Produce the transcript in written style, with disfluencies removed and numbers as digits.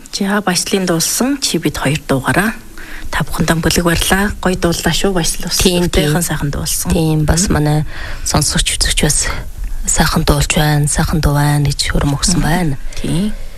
За баяслалын дуулсан чи бид хоёр дуугараа. Та бүхэндээ бүлэг барьлаа. Гоё дууллаа шүү баяслал. Тийм сайхан дуулсан. Тийм бас манай сонсогч үзэгч бас сайхан дуулж байна, сайхан дуу байна гэж хөрөм өгсөн байна. Тийм.